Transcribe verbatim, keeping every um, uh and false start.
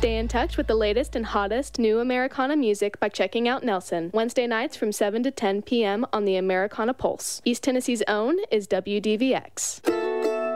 Stay in touch with the latest and hottest new Americana music by checking out Nelson, Wednesday nights from seven to ten p m on the Americana Pulse. East Tennessee's own is W D V X.